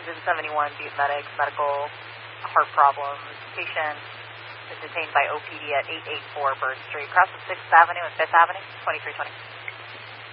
Engine 71, Butte Medics, medical, heart problems. Patient is detained by OPD at 884 Bird Street. Cross of 6th Avenue and 5th Avenue, 2320.